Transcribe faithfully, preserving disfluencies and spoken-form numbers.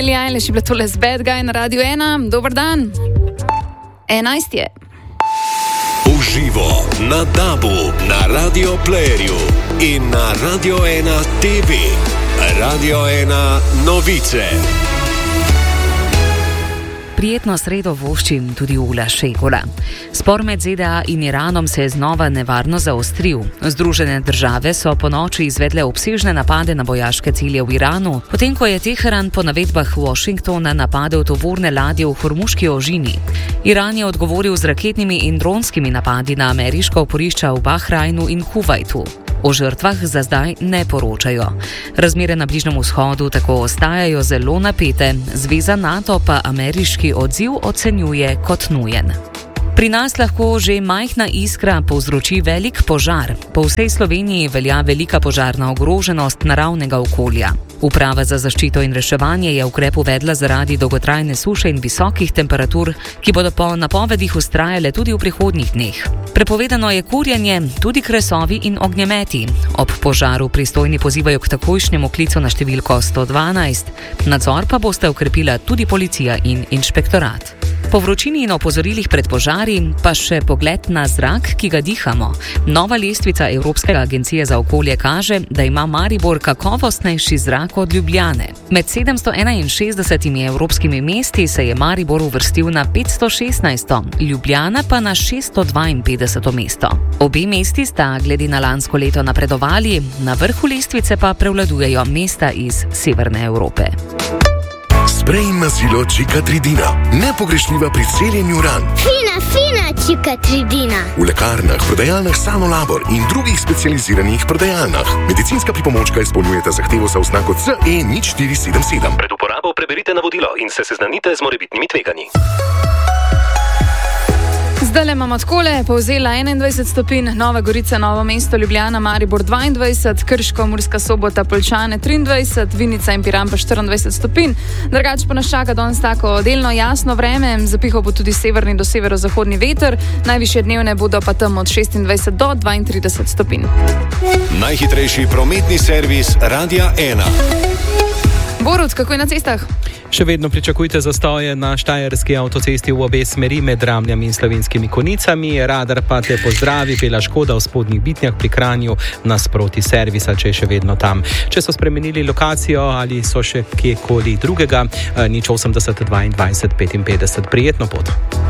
Billie Eilish je bila tole z Bad Guy na Radio ena. Dober dan. enajst je. Uživo na Dabu, na Radio Playerju in na Radio ena T V. Radio ena novice. Prijetno sredo voščim tudi Ula Šegola. Spor med Z D A in Iranom se je znova nevarno zaostril. Združene države so ponoči izvedle obsežne napade na vojaške cilje v Iranu, potem ko je Teheran po navedbah Washingtona napadel tovorne ladje v Hormuški ožini. Iran je odgovoril z raketnimi in dronskimi napadi na ameriška oporišča v Bahrajnu in Kuvajtu. O žrtvah za zdaj ne poročajo. Razmere na Bližnjem vzhodu tako ostajajo zelo napete, Zveza NATO pa ameriški odziv ocenjuje kot nujen. Pri nas lahko že majhna iskra povzroči velik požar. Po vsej Sloveniji velja velika požarna ogroženost naravnega okolja. Uprava za zaščito in reševanje je ukrep uvedla zaradi dolgotrajne suše in visokih temperatur, ki bodo po napovedih vztrajale tudi v prihodnjih dneh. Prepovedano je kurjenje, tudi kresovi in ognjemeti. Ob požaru pristojni pozivajo k takojšnjemu klicu na številko sto dvanajst. Nadzor pa boste ukrepila tudi policija in inšpektorat. Po vročini in opozorilih pred požari pa še pogled na zrak, ki ga dihamo. Nova lestvica Evropske agencije za okolje kaže, da ima Maribor kakovostnejši zrak od Ljubljane. Med sedemsto enainšestdesetimi evropskimi mesti se je Maribor uvrstil na petsto šestnajsto, Ljubljana pa na šeststo dvainpetdeseto mesto. Obe mesti sta glede na lansko leto napredovali, na vrhu lestvice pa prevladujejo mesta iz severne Evrope. Sprej mazilo Cikatridina. Nepogrešljiva pri celjenju ran. Fina, fina Cikatridina. V lekarnah, prodajalnah Sanolabor in drugih specializiranih prodajalnah. Medicinska pripomočka izpolnjujeta zahtevo za oznako C E nič štiri sedem sedem. Pred uporabo preberite navodilo in se seznanite z morebitnimi tveganji. Zdaj imamo takole, Povzela enaindvajset stopinj, Nova Gorica, Novo mesto, Ljubljana, Maribor dvaindvajset, Krško, Murska Sobota, Poljčane triindvajset, Vinica in Piran pa štiriindvajset stopinj. Drugače pa nas čaka danes tako delno jasno vreme, zapihal bo tudi severni do severozahodni veter, najvišje dnevne bodo pa tam od šestindvajset do dvaintrideset stopinj. Najhitrejši prometni servis Radia ena. Borut, kako je na cestah? Še vedno pričakujte zastoje na štajerski avtocesti v obe smeri med Ramljami in Slovenskimi Konicami. Radar pa te pozdravi, Bela Škoda v Spodnjih Bitnjah pri Kranju nasproti servisa, če je še vedno tam. Če so spremenili lokacijo ali so še kjekoli drugega, nič osemdeset dvaindvajset petinpetdeset. Prijetno pot.